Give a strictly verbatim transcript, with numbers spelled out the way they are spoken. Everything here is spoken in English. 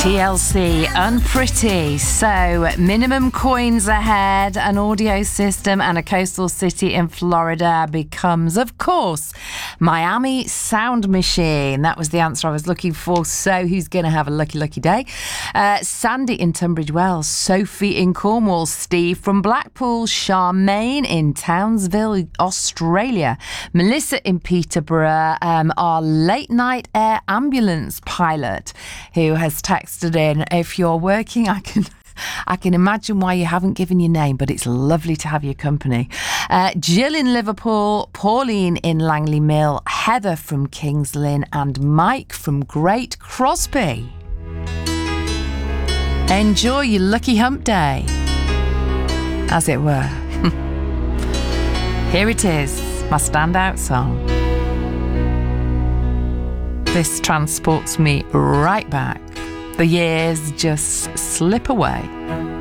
T L C, Unpretty. So, minimum coins ahead, an audio system and a coastal city in Florida becomes, of course, Miami Sound Machine. That was the answer I was looking for. So, who's going to have a lucky, lucky day? Uh, Sandy in Tunbridge Wells, Sophie in Cornwall, Steve from Blackpool, Charmaine in Townsville, Australia, Melissa in Peterborough, um, our late night air ambulance pilot who has texted in, if you're working, I can I can imagine why you haven't given your name, but it's lovely to have your company. Uh, Jill in Liverpool, Pauline in Langley Mill, Heather from Kings Lynn, and Mike from Great Crosby. Enjoy your lucky hump day, as it were. Here it is, my standout song. This transports me right back. The years just slip away.